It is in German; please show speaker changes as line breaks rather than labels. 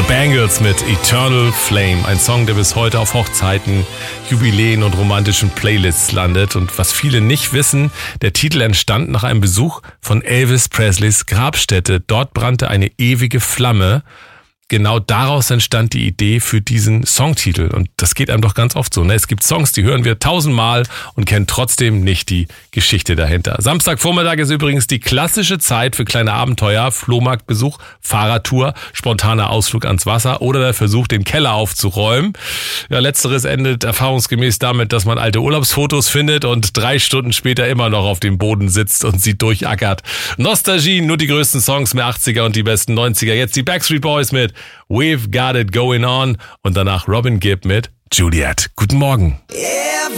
Bangles mit Eternal Flame. Ein Song, der bis heute auf Hochzeiten, Jubiläen und romantischen Playlists landet. Und was viele nicht wissen, der Titel entstand nach einem Besuch von Elvis Presleys Grabstätte. Dort brannte eine ewige Flamme. Genau daraus entstand die Idee für diesen Songtitel. Und das geht einem doch ganz oft so, ne? Es gibt Songs, die hören wir 1000-mal und kennen trotzdem nicht die Geschichte dahinter. Samstagvormittag ist übrigens die klassische Zeit für kleine Abenteuer, Flohmarktbesuch, Fahrradtour, spontaner Ausflug ans Wasser oder der Versuch, den Keller aufzuräumen. Ja, letzteres endet erfahrungsgemäß damit, dass man alte Urlaubsfotos findet und 3 Stunden später immer noch auf dem Boden sitzt und sie durchackert. Nostalgie, nur die größten Songs mehr 80er und die besten 90er. Jetzt die Backstreet Boys mit We've Got It Going On und danach Robin Gibb mit Juliet. Guten Morgen.